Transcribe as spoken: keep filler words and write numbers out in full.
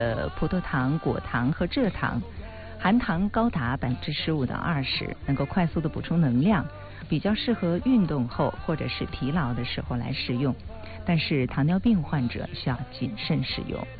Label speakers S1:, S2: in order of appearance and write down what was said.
S1: 呃葡萄糖、果糖和蔗糖，含糖高达百分之十五到二十，能够快速的补充能量，比较适合运动后或者是疲劳的时候来食用。但是糖尿病患者需要谨慎使用。